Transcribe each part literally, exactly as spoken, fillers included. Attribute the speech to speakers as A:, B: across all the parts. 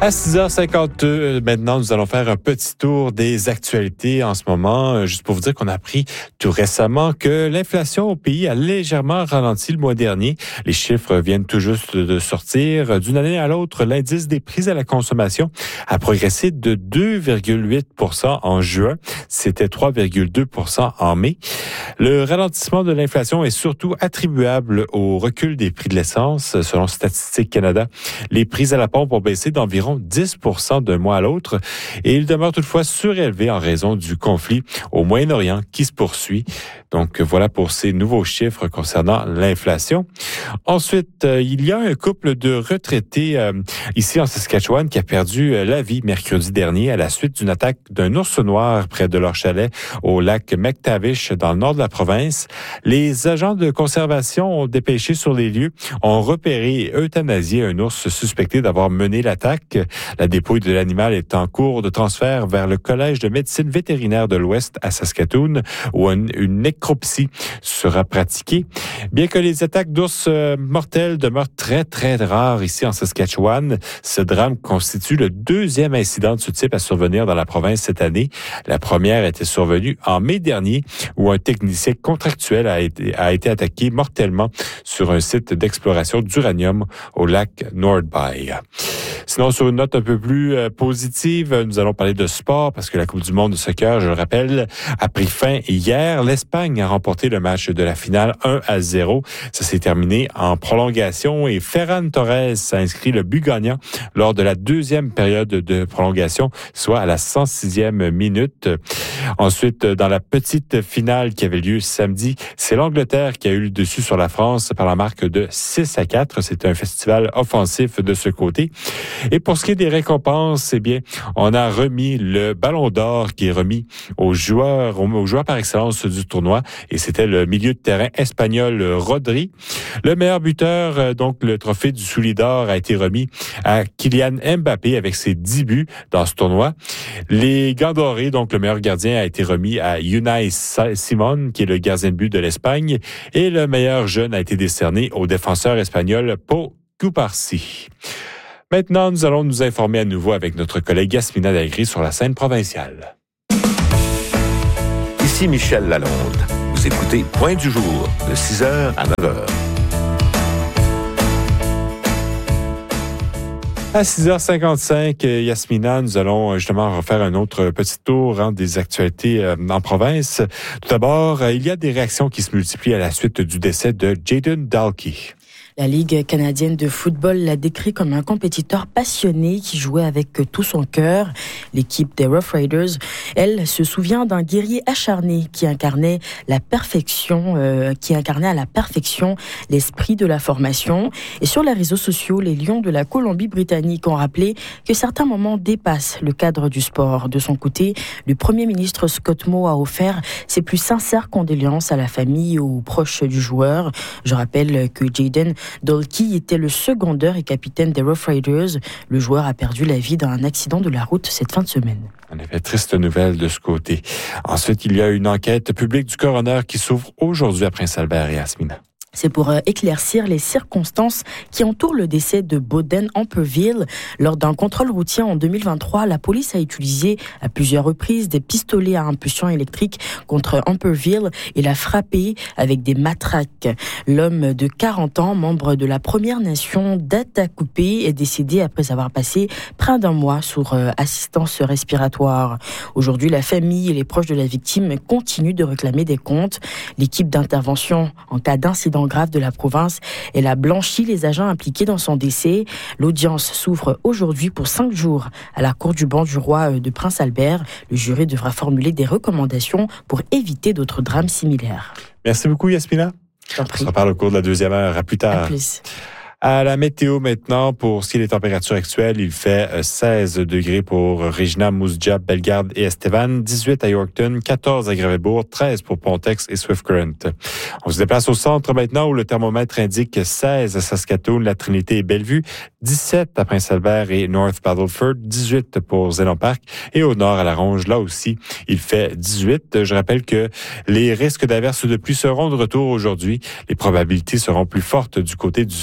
A: À six heures cinquante-deux, maintenant, nous allons faire un petit tour des actualités en ce moment. Juste pour vous dire qu'on a appris tout récemment que l'inflation au pays a légèrement ralenti le mois dernier. Les chiffres viennent tout juste de sortir. D'une année à l'autre, l'indice des prix à la consommation a progressé de deux virgule huit pour cent en juin. C'était trois virgule deux pour cent en mai. Le ralentissement de l'inflation est surtout attribuable au recul des prix de l'essence. Selon Statistique Canada, les prix à la pompe ont baissé d'environ dix pour cent d'un mois à l'autre et il demeure toutefois surélevé en raison du conflit au Moyen-Orient qui se poursuit. Donc voilà pour ces nouveaux chiffres concernant l'inflation. Ensuite, euh, il y a un couple de retraités euh, ici en Saskatchewan qui a perdu euh, la vie mercredi dernier à la suite d'une attaque d'un ours noir près de leur chalet au lac McTavish dans le nord de la province. Les agents de conservation ont dépêché sur les lieux, ont repéré et euthanasié un ours suspecté d'avoir mené l'attaque. La dépouille de l'animal est en cours de transfert vers le Collège de médecine vétérinaire de l'Ouest à Saskatoon, où une, une nécropsie sera pratiquée. Bien que les attaques d'ours euh, mortels demeurent très, très rares ici en Saskatchewan, ce drame constitue le deuxième incident de ce type à survenir dans la province cette année. La première était survenue en mai dernier, où un technicien contractuel a été, a été attaqué mortellement sur un site d'exploration d'uranium au lac Nordby. Sinon, sur une note un peu plus euh, positive, nous allons parler de sport parce que la Coupe du monde de soccer, je le rappelle, a pris fin hier. L'Espagne a remporté le match de la finale un à zéro. Ça s'est terminé en prolongation et Ferran Torres a inscrit le but gagnant lors de la deuxième période de prolongation, soit à la cent sixième minute. Ensuite, dans la petite finale qui avait lieu samedi, c'est l'Angleterre qui a eu le dessus sur la France par la marque de six à quatre. C'était un festival offensif de ce côté. Et pour ce qui est des récompenses, eh bien, on a remis le Ballon d'Or qui est remis aux joueurs, aux joueurs par excellence du tournoi. Et c'était le milieu de terrain espagnol Rodri. Le meilleur buteur, donc le trophée du Soulier d'Or a été remis à Kylian Mbappé avec ses dix buts dans ce tournoi. Les Gants dorés, donc le meilleur gardien a été remis à Unai Simon, qui est le gardien de but de l'Espagne. Et le meilleur jeune a été décerné au défenseur espagnol Pau Cubarsí. Maintenant, nous allons nous informer à nouveau avec notre collègue Yasmina Dagri sur la scène provinciale.
B: Ici Michel Lalonde. Vous écoutez Point du jour de six heures à neuf heures.
A: À six heures cinquante-cinq, Yasmina, nous allons justement refaire un autre petit tour hein, des actualités euh, en province. Tout d'abord, il y a des réactions qui se multiplient à la suite du décès de Jayden Dalkey.
C: La Ligue canadienne de football l'a décrit comme un compétiteur passionné qui jouait avec tout son cœur. L'équipe des Rough Riders, elle, se souvient d'un guerrier acharné qui incarnait la perfection, euh, qui incarnait à la perfection l'esprit de la formation. Et sur les réseaux sociaux, les Lions de la Colombie-Britannique ont rappelé que certains moments dépassent le cadre du sport. De son côté, le Premier ministre Scott Moe a offert ses plus sincères condoléances à la famille et aux proches du joueur. Je rappelle que Jayden Dalkey était le secondeur et capitaine des Rough Riders. Le joueur a perdu la vie dans un accident de la route cette fin de semaine.
A: En effet, triste nouvelle de ce côté. Ensuite, il y a une enquête publique du coroner qui s'ouvre aujourd'hui à Prince-Albert et Yasmina.
C: C'est pour éclaircir les circonstances qui entourent le décès de Boden Amperville. Lors d'un contrôle routier en deux mille vingt-trois, la police a utilisé à plusieurs reprises des pistolets à impulsion électrique contre Amperville et l'a frappé avec des matraques. L'homme de quarante ans, membre de la Première Nation d'Atacoupé, est décédé après avoir passé près d'un mois sous assistance respiratoire. Aujourd'hui, la famille et les proches de la victime continuent de réclamer des comptes. L'équipe d'intervention en cas d'incident grave de la province. Elle a blanchi les agents impliqués dans son décès. L'audience s'ouvre aujourd'hui pour cinq jours à la cour du banc du roi de Prince-Albert. Le jury devra formuler des recommandations pour éviter d'autres drames similaires.
A: Merci beaucoup, Yasmina. On se reparle au cours de la deuxième heure. À plus tard.
C: À plus.
A: À la météo maintenant, pour ce qui est des températures actuelles, il fait seize degrés pour Regina, Moose Jaw, Bellegarde et Estevan, dix-huit à Yorkton, quatorze à Gravelbourg, treize pour Pontex et Swift Current. On se déplace au centre maintenant où le thermomètre indique seize à Saskatoon, La Trinité et Bellevue, dix-sept à Prince-Albert et North Battleford, dix-huit pour Zénon Park et au nord à La Ronge, là aussi, il fait dix-huit. Je rappelle que les risques d'averses de pluie seront de retour aujourd'hui. Les probabilités seront plus fortes du côté du centre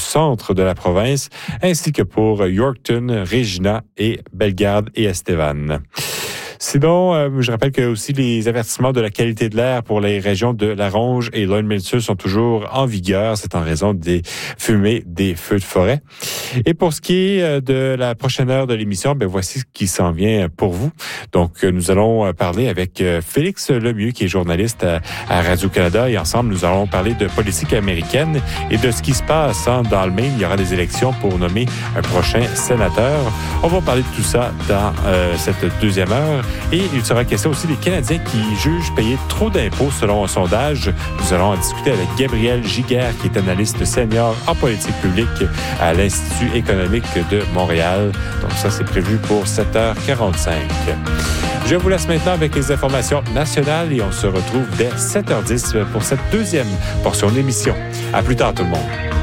A: centre de la province, ainsi que pour Yorkton, Regina et Bellegarde et Estevan. Sinon, euh, je rappelle que aussi les avertissements de la qualité de l'air pour les régions de La Ronge et Lloydminster sont toujours en vigueur. C'est en raison des fumées des feux de forêt. Et pour ce qui est de la prochaine heure de l'émission, ben voici ce qui s'en vient pour vous. Donc, nous allons parler avec Félix Lemieux, qui est journaliste à, à Radio-Canada, et ensemble, nous allons parler de politique américaine et de ce qui se passe hein, dans le Maine. Il y aura des élections pour nommer un prochain sénateur. On va parler de tout ça dans euh, cette deuxième heure. Et il sera question aussi des Canadiens qui jugent payer trop d'impôts selon un sondage. Nous allons en discuter avec Gabriel Giguère, qui est analyste senior en politique publique à l'Institut économique de Montréal. Donc ça, c'est prévu pour sept heures quarante-cinq. Je vous laisse maintenant avec les informations nationales et on se retrouve dès sept heures dix pour cette deuxième portion d'émission. À plus tard tout le monde.